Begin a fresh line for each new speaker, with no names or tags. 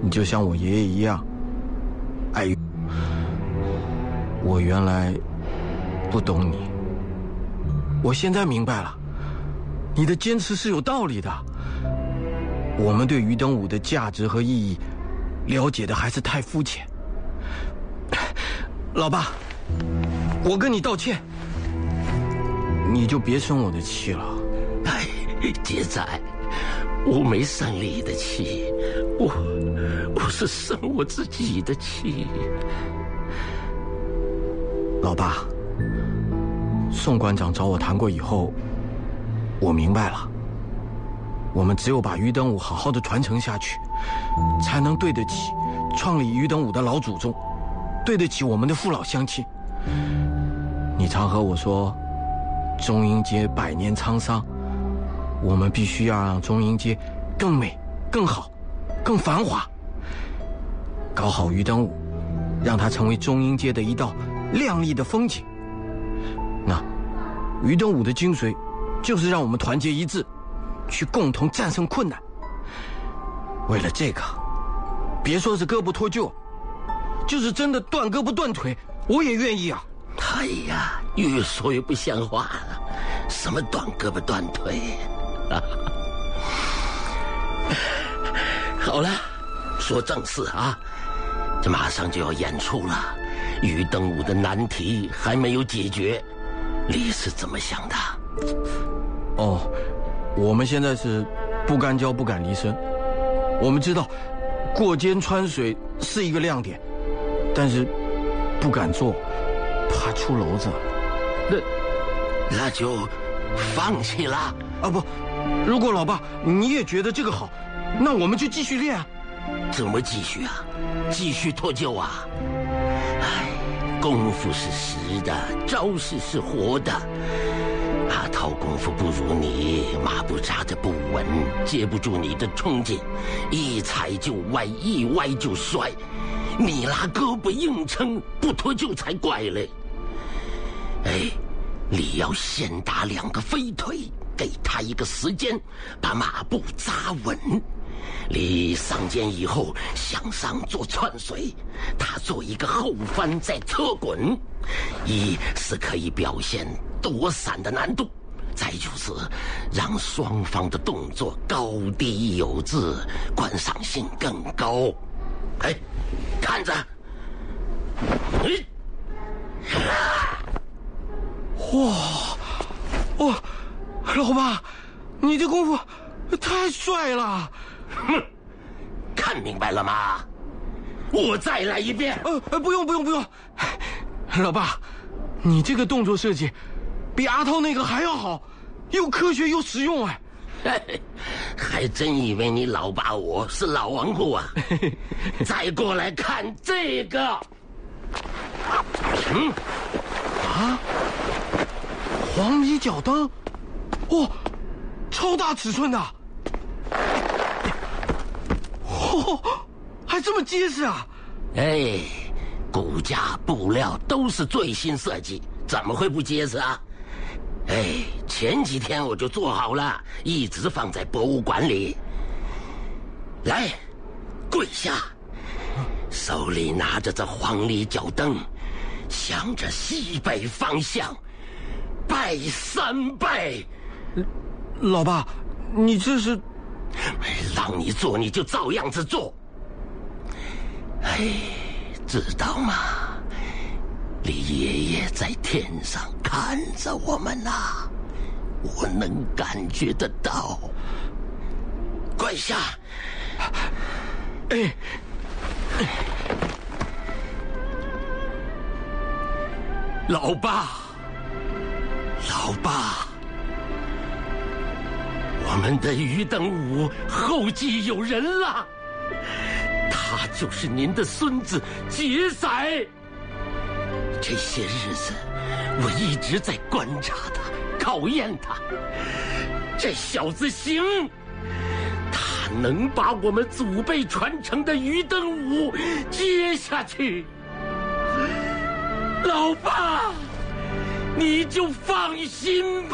你就像我爷爷一样爱于。我原来不懂你，我现在明白了，你的坚持是有道理的。我们对于登武的价值和意义了解的还是太肤浅。老爸，我跟你道歉，你就别生我的气了。
哎，杰仔，我没生你的气，我是生我自己的气。
老爸，宋馆长找我谈过以后，我明白了，我们只有把于登武好好的传承下去，才能对得起创立于登武的老祖宗，对得起我们的父老乡亲。你常和我说中英街百年沧桑，我们必须要让中英街更美、更好、更繁华，搞好于登武，让它成为中英街的一道亮丽的风景。那于登武的精髓就是让我们团结一致，去共同战胜困难。为了这个，别说是胳膊脱臼，就是真的断胳膊断腿，我也愿意啊。
哎呀，越说越不像话了，什么断胳膊断腿啊？好了，说正事啊，这马上就要演出了，于登武的难题还没有解决，你是怎么想的？
哦，我们现在是不干教不敢离身。我们知道过肩穿水是一个亮点，但是不敢做，怕出篓子。
那就放弃了
啊不，如果老爸你也觉得这个好，那我们就继续练啊。
怎么继续啊？继续脱臼啊？哎，功夫是实的，招式是活的。阿涛功夫不如你，马步扎得不稳，接不住你的冲劲，一踩就歪，一歪就摔。你拿胳膊硬撑，不脱臼才怪嘞。哎，你要先打2个飞腿，给他一个时间，把马步扎稳。你上肩以后向上做窜水，他做一个后翻再侧滚，一是可以表现躲闪的难度，再就是让双方的动作高低有致，观赏性更高。哎，看着，
哇，老爸，你这功夫太帅了！
哼，看明白了吗？我再来一遍。
不用，老爸，你这个动作设计比阿涛那个还要好，又科学又实用哎。
还真以为你老爸我是老顽固啊？再过来看这个。
黄泥脚蹬，哇，超大尺寸的，还这么结实啊！
哎，骨架布料都是最新设计，怎么会不结实啊？哎，前几天我就做好了，一直放在博物馆里。来，跪下，手里拿着这黄泥脚蹬，向着西北方向拜3拜。
老爸，你这是……
让你做你就照样子做。哎，知道吗？你爷爷在天上看着我们呐，我能感觉得到。跪下！
哎，
老爸，我们的于登武后继有人了，他就是您的孙子杰仔。这些日子，我一直在观察他，考验他。这小子行，他能把我们祖辈传承的于登武接下去。老爸，你就放心吧。